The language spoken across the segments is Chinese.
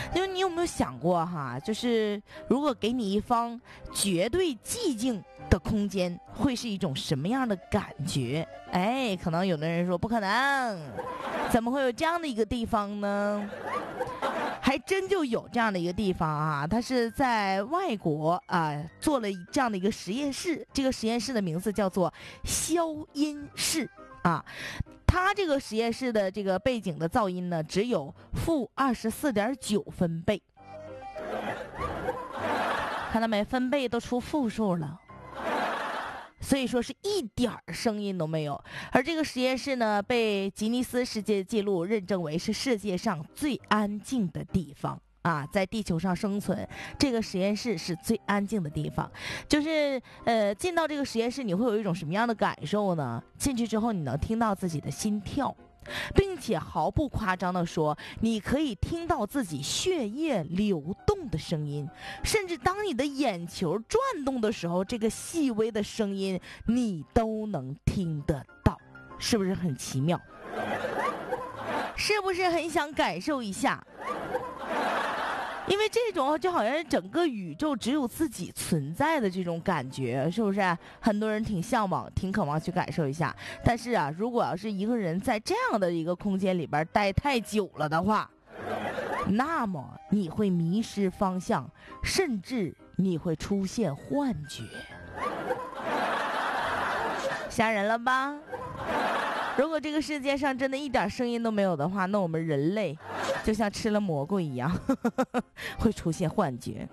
就是你有没有想过哈，就是如果给你一方绝对寂静的空间，会是一种什么样的感觉？哎，可能有的人说不可能，怎么会有这样的一个地方呢？还真就有这样的一个地方啊，它是在外国啊做了这样的一个实验室，这个实验室的名字叫做消音室啊。它这个实验室的这个背景的噪音呢，只有-24.9分贝，看到没？分贝都出负数了。所以说是一点儿声音都没有，而这个实验室呢，被吉尼斯世界纪录认证为是世界上最安静的地方啊，在地球上生存，这个实验室是最安静的地方。就是进到这个实验室，你会有一种什么样的感受呢？进去之后，你能听到自己的心跳，并且毫不夸张地说，你可以听到自己血液流动的声音，甚至当你的眼球转动的时候，这个细微的声音你都能听得到，是不是很奇妙？是不是很想感受一下？因为这种就好像整个宇宙只有自己存在的这种感觉，是不是很多人挺向往挺渴望去感受一下？但是啊，如果要是一个人在这样的一个空间里边待太久了的话，那么你会迷失方向，甚至你会出现幻觉。吓人了吧？如果这个世界上真的一点声音都没有的话，那我们人类就像吃了蘑菇一样会出现幻觉。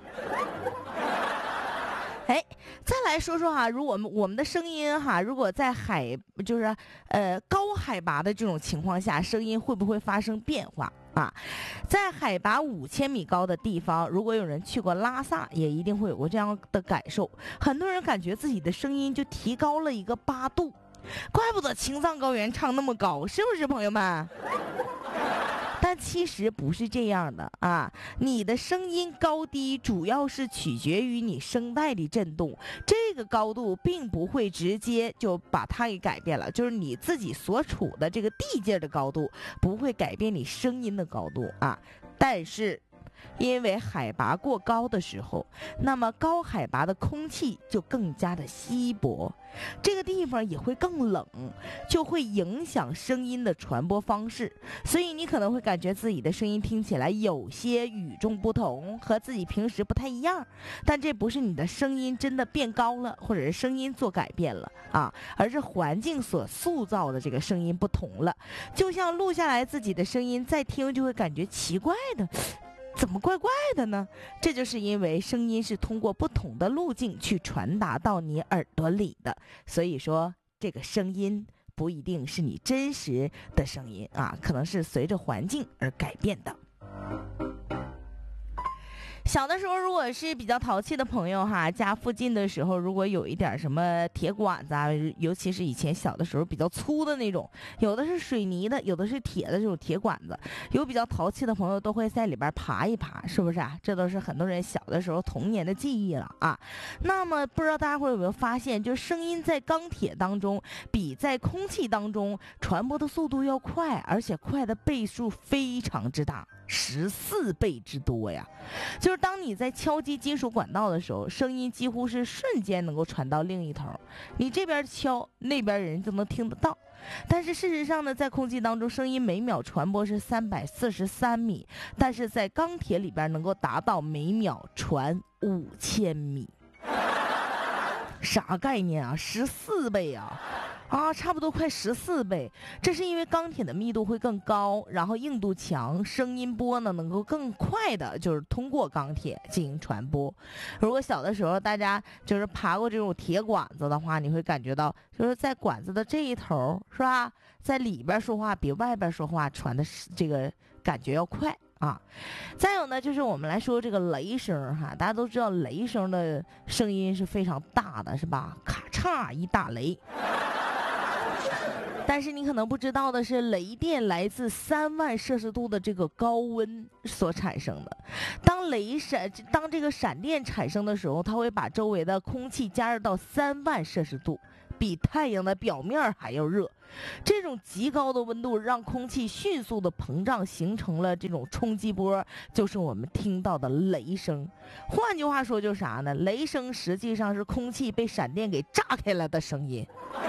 哎，再来说说哈，如果我们的声音哈，如果在高海拔的这种情况下，声音会不会发生变化啊？在海拔5000米高的地方，如果有人去过拉萨，也一定会有过这样的感受。很多人感觉自己的声音就提高了一个8度，怪不得青藏高原唱那么高，是不是朋友们？但其实不是这样的啊，你的声音高低主要是取决于你声带的震动，这个高度并不会直接就把它给改变了，就是你自己所处的这个地界的高度不会改变你声音的高度啊，但是因为海拔过高的时候，那么高海拔的空气就更加的稀薄，这个地方也会更冷，就会影响声音的传播方式，所以你可能会感觉自己的声音听起来有些与众不同，和自己平时不太一样，但这不是你的声音真的变高了，或者是声音做改变了啊，而是环境所塑造的这个声音不同了。就像录下来自己的声音再听就会感觉奇怪的，怎么怪怪的呢？这就是因为声音是通过不同的路径去传达到你耳朵里的，所以说这个声音不一定是你真实的声音啊，可能是随着环境而改变的。小的时候，如果是比较淘气的朋友哈，家附近的时候，如果有一点什么铁管子啊，尤其是以前小的时候比较粗的那种，有的是水泥的，有的是铁的这种铁管子，有比较淘气的朋友都会在里边爬一爬，是不是啊？这都是很多人小的时候童年的记忆了啊。那么不知道大家会有没有发现，就是声音在钢铁当中比在空气当中传播的速度要快，而且快的倍数非常之大。14倍之多呀！就是当你在敲击金属管道的时候，声音几乎是瞬间能够传到另一头，你这边敲，那边人就能听得到。但是事实上呢，在空气当中，声音每秒传播是343米，但是在钢铁里边能够达到每秒传5000米。啥概念啊？14倍啊！啊，差不多快14倍，这是因为钢铁的密度会更高，然后硬度强，声音波呢能够更快的，就是通过钢铁进行传播。如果小的时候大家就是爬过这种铁管子的话，你会感觉到，就是在管子的这一头，是吧，在里边说话比外边说话传的这个感觉要快啊。再有呢，就是我们来说这个雷声哈，大家都知道雷声的声音是非常大的，是吧？咔嚓一大雷。但是你可能不知道的是，雷电来自3万摄氏度的这个高温所产生的。当这个闪电产生的时候，它会把周围的空气加热到3万摄氏度。 比太阳的表面还要热。这种极高的温度让空气迅速的膨胀，形成了这种冲击波，就是我们听到的雷声。换句话说就是啥呢？雷声实际上是空气被闪电给炸开了的声音。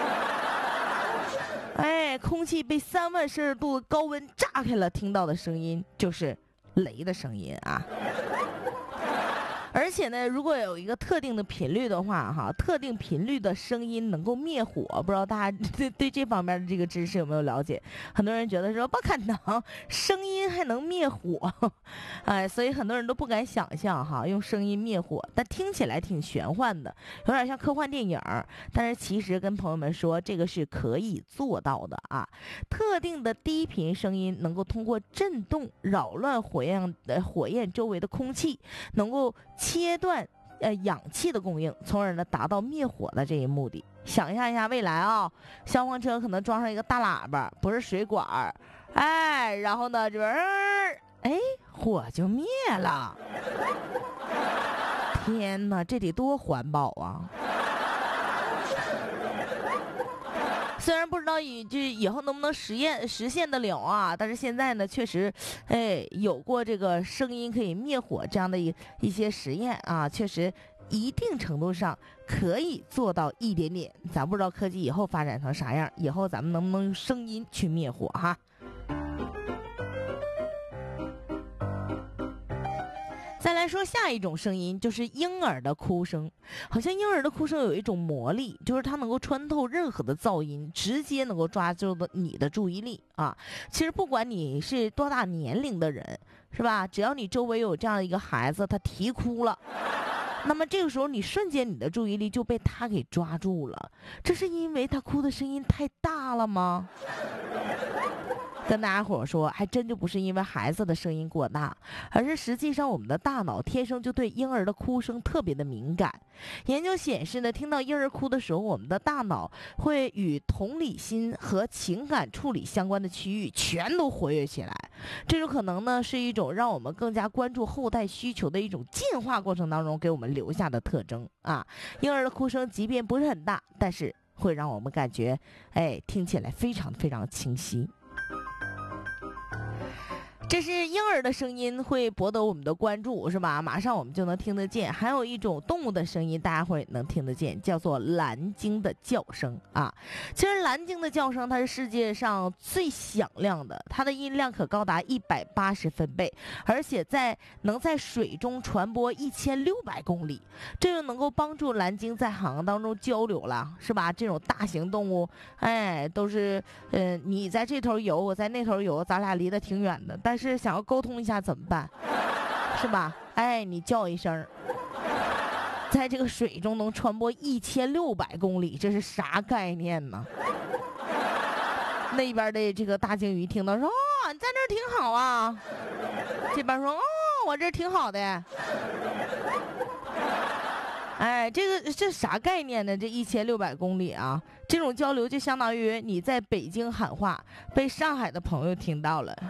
哎，空气被30000摄氏度的高温炸开了，听到的声音就是雷的声音啊。而且呢，如果有一个特定的频率的话，特定频率的声音能够灭火，不知道大家对这方面的这个知识有没有了解？很多人觉得说不可能，声音还能灭火，哎，所以很多人都不敢想象用声音灭火，但听起来挺玄幻的，有点像科幻电影。但是其实跟朋友们说，这个是可以做到的啊。特定的低频声音能够通过震动扰乱火焰周围的空气，能够切断氧气的供应，从而呢达到灭火的这一目的。想象一下未来消防车可能装上一个大喇叭，不是水管，哎，然后呢这边火就灭了。天哪，这得多环保啊！虽然不知道以后能不能实现得了啊，但是现在呢，确实，有过这个声音可以灭火这样的一些实验啊，确实一定程度上可以做到一点点。咱不知道科技以后发展成啥样，以后咱们能不能用声音去灭火哈？再来说下一种声音，就是婴儿的哭声。好像婴儿的哭声有一种魔力，就是它能够穿透任何的噪音，直接能够抓住你的注意力啊。其实不管你是多大年龄的人，是吧？只要你周围有这样一个孩子，他啼哭了，那么这个时候你瞬间你的注意力就被他给抓住了。这是因为他哭的声音太大了吗？跟大家伙说，还真就不是因为孩子的声音过大，而是实际上我们的大脑天生就对婴儿的哭声特别的敏感。研究显示呢，听到婴儿哭的时候，我们的大脑会与同理心和情感处理相关的区域全都活跃起来。这种可能呢，是一种让我们更加关注后代需求的一种进化过程当中给我们留下的特征啊。婴儿的哭声即便不是很大，但是会让我们感觉，听起来非常非常清晰。这是婴儿的声音会博得我们的关注，是吧？马上我们就能听得见。还有一种动物的声音，大家会能听得见，叫做蓝鲸的叫声啊。其实蓝鲸的叫声它是世界上最响亮的，它的音量可高达180分贝，而且能在水中传播1600公里，这就能够帮助蓝鲸在海洋当中交流了，是吧？这种大型动物，都是你在这头游，我在那头游，咱俩离得挺远的，但是想要沟通一下怎么办？是吧？你叫一声，在这个水中能传播1600公里，这是啥概念呢？那边的这个大鲸鱼听到说，你在这儿挺好啊，这边说，我这儿挺好的。这啥概念呢？这1600公里啊，这种交流就相当于你在北京喊话，被上海的朋友听到了。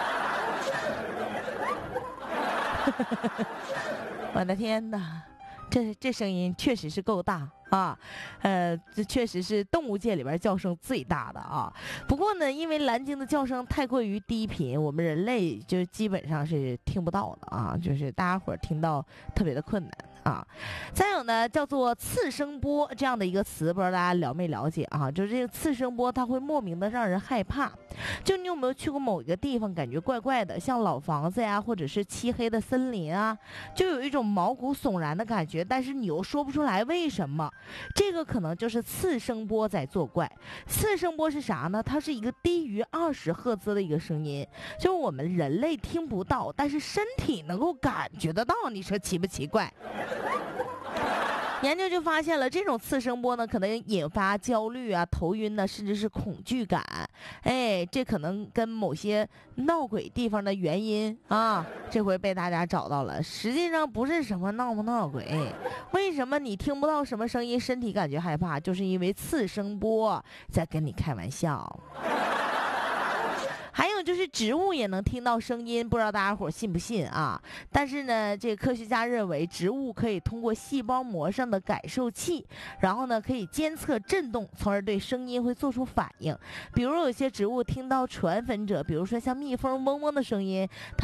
我的天哪，这声音确实是够大啊！这确实是动物界里边叫声最大的啊。不过呢，因为蓝鲸的叫声太过于低频，我们人类就基本上是听不到的啊，就是大家伙听到特别的困难啊。再有呢，叫做次声波这样的一个词，不知道大家了没了解啊？就是这个次声波，它会莫名的让人害怕。就你有没有去过某一个地方，感觉怪怪的，像老房子呀，或者是漆黑的森林啊，就有一种毛骨悚然的感觉，但是你又说不出来为什么。这个可能就是次声波在作怪。次声波是啥呢？它是一个低于20赫兹的一个声音，就是我们人类听不到，但是身体能够感觉得到，你说奇不奇怪？研究就发现了，这种次声波呢，可能引发焦虑啊、头晕呢，甚至是恐惧感。这可能跟某些闹鬼地方的原因啊，这回被大家找到了。实际上不是什么闹不闹鬼，为什么你听不到什么声音，身体感觉害怕，就是因为次声波在跟你开玩笑。 还有就是植物也能听到声音，不知道大家伙信不信啊？但是呢，这个科学家认为植物可以通过细胞膜上的感受器，然后呢可以监测震动，从而对声音会做出反应。比如有些植物听到传粉者，比如说像蜜蜂嗡嗡的声音，